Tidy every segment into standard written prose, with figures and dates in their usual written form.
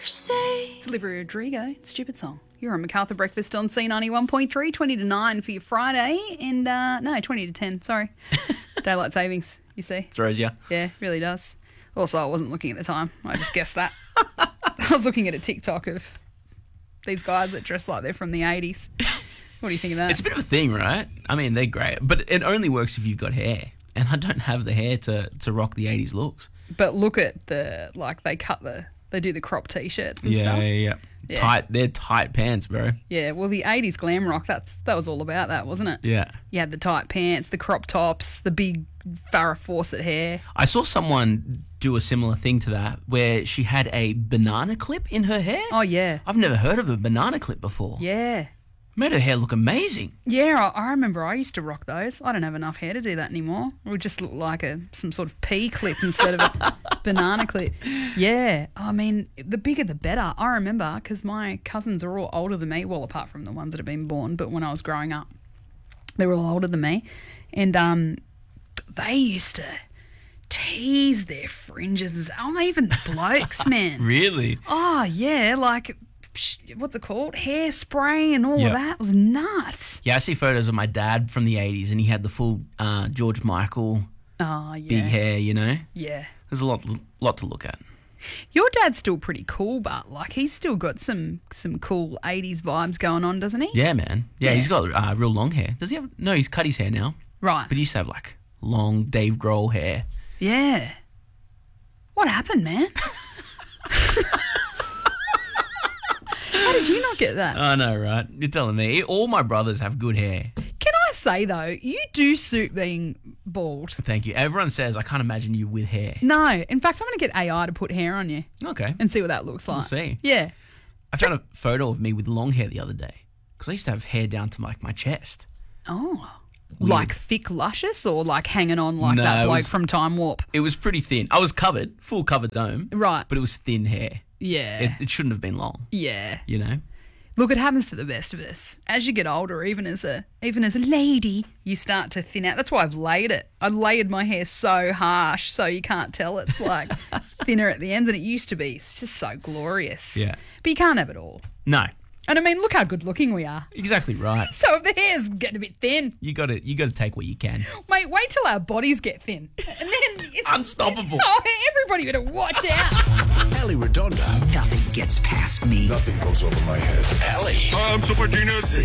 It's Olivia Rodrigo. Stupid song. You're on MacArthur Breakfast on C91.3, 20 to 9 for your Friday. And, no, 20 to 10, sorry. Daylight savings, you see. Throws you. Yeah, really does. Also, I wasn't looking at the time. I just guessed that. I was looking at a TikTok of these guys that dress like they're from the 80s. What do you think of that? It's a bit of a thing, right? I mean, they're great. But it only works if you've got hair. And I don't have the hair to rock the 80s looks. But look at they do the crop T-shirts and stuff. Yeah. They're tight pants, bro. Yeah, well, the 80s glam rock, that was all about that, wasn't it? Yeah. You had the tight pants, the crop tops, the big Farrah Fawcett hair. I saw someone do a similar thing to that where she had a banana clip in her hair. Oh, yeah. I've never heard of a banana clip before. Yeah. Made her hair look amazing. Yeah, I remember I used to rock those. I don't have enough hair to do that anymore. It would just look like some sort of pea clip instead of a banana clip. Yeah, I mean, the bigger the better. I remember because my cousins are all older than me, well, apart from the ones that have been born, but when I was growing up, they were all older than me. And they used to tease their fringes. Oh, even the blokes, man. Really? Oh, yeah, like... what's it called? Hairspray and all of that. It was nuts. Yeah, I see photos of my dad from the 80s and he had the full George Michael big hair, you know? Yeah. There's a lot to look at. Your dad's still pretty cool, but like he's still got some cool 80s vibes going on, doesn't he? Yeah, man. Yeah, he's got real long hair. Does he have... No, he's cut his hair now. Right. But he used to have like long Dave Grohl hair. Yeah. What happened, man? How did you not get that? I know, right? You're telling me. All my brothers have good hair. Can I say, though, you do suit being bald. Thank you. Everyone says I can't imagine you with hair. No. In fact, I'm going to get AI to put hair on you. Okay. And see what that looks like. We'll see. Yeah. I found a photo of me with long hair the other day because I used to have hair down to like my chest. Oh. Weird. Like thick, luscious or like hanging on like that bloke from Time Warp? It was pretty thin. I was covered, full covered dome. Right. But it was thin hair. Yeah. It shouldn't have been long. Yeah. You know? Look, it happens to the best of us. As you get older, even as a lady, you start to thin out. That's why I've laid it. I layered my hair so harsh so you can't tell it's like thinner at the ends than it used to be. It's just so glorious. Yeah. But you can't have it all. No. And I mean, look how good looking we are. Exactly right. So if the hair's getting a bit thin, you got to take what you can. Mate, wait till our bodies get thin, and then it's unstoppable. Oh, everybody better watch out. Ali Redondo. Nothing gets past me. Nothing goes over my head. Ali. I'm Super Genius.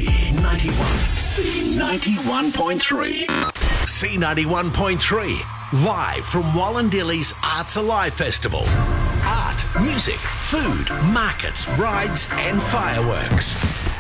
C91.3. C91.3. Live from Wallandilly's Arts Alive Festival. Art, music, food, markets, rides and fireworks.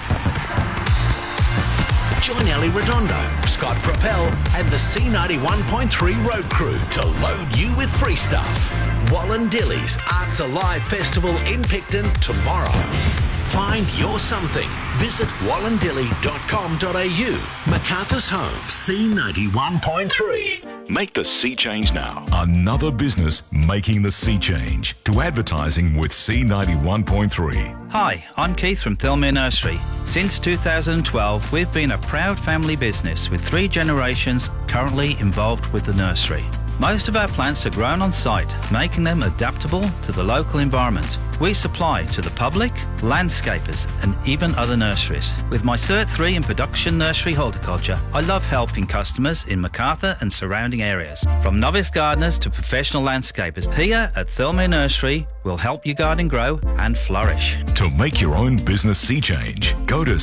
Join Ali Redondo, Scott Propel and the C91.3 road crew to load you with free stuff. Wallandilly's Arts Alive Festival in Picton tomorrow. Find your something. Visit wallandilly.com.au. MacArthur's home. C91.3. Make the sea change now. Another business making the sea change. To advertising with C91.3. Hi, I'm Keith from Thelmere Nursery. Since 2012, we've been a proud family business with 3 generations currently involved with the nursery. Most of our plants are grown on site, making them adaptable to the local environment. We supply to the public, landscapers and even other nurseries. With my Cert 3 in production nursery horticulture, I love helping customers in MacArthur and surrounding areas. From novice gardeners to professional landscapers, here at Thelmere Nursery, we'll help your garden grow and flourish. To make your own business sea change, go to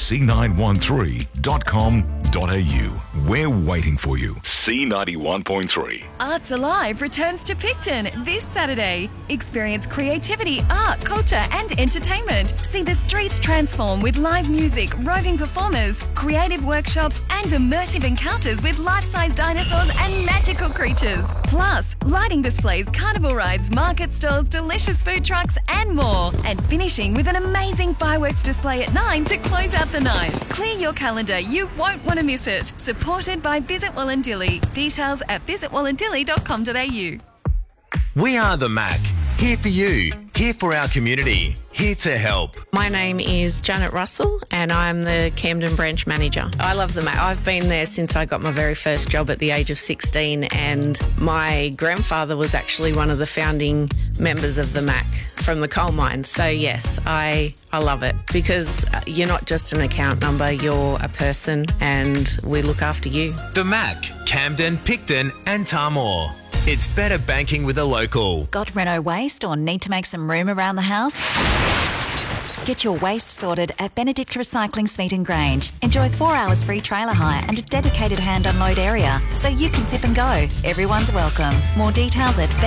c913.com.au. We're waiting for you. C91.3. Arts Alive returns to Picton this Saturday. Experience creativity, art, culture and entertainment. See the streets transform with live music, roving performers, creative workshops and immersive encounters with life-size dinosaurs and magical creatures. Plus, lighting displays, carnival rides, market stalls, delicious food trucks and more. And finishing with an amazing fireworks display at 9 to close out the night. Clear your calendar, you won't want to miss it. Supported by Visit Wallandilly. Details at visitwallandilly.com.au. We are the Mac, here for you Here for our community. Here to help. My name is Janet Russell and I'm the Camden branch manager. I love the MAC. I've been there since I got my very first job at the age of 16, and my grandfather was actually one of the founding members of the MAC from the coal mine. So yes, I love it because you're not just an account number, you're a person and we look after you. The MAC, Camden, Picton and Tamor. It's better banking with a local. Got Renault waste or need to make some room around the house? Get your waste sorted at Benedict Recycling Smeaton Grange. Enjoy 4 hours free trailer hire and a dedicated hand unload area so you can tip and go. Everyone's welcome. More details at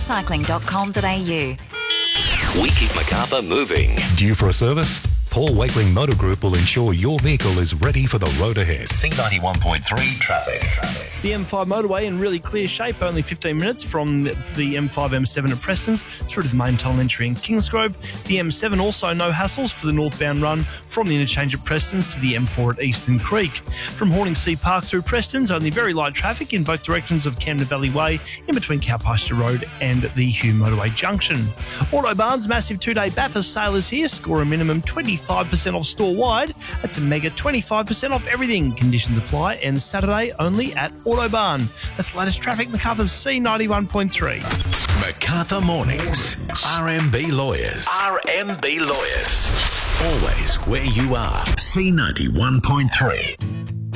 benedictrecycling.com.au. We keep Macarthur moving. Due for a service? Paul Wakeling Motor Group will ensure your vehicle is ready for the road ahead. C91.3 traffic. The M5 motorway in really clear shape, only 15 minutes from the M5 M7 at Preston's through to the main tunnel entry in Kingsgrove. The M7 also no hassles for the northbound run from the interchange at Preston's to the M4 at Eastern Creek. From Horningsea Park through Preston's, only very light traffic in both directions of Camden Valley Way in between Cowpasture Road and the Hume Motorway Junction. Autobarn's massive 2-day Bathurst sale is here. Score a minimum 25% off store-wide. That's a mega 25% off everything. Conditions apply, and Saturday only at Autobarn. That's the latest traffic, Macarthur's C91.3. Macarthur Mornings. RMB Lawyers. RMB Lawyers. Always where you are. C91.3.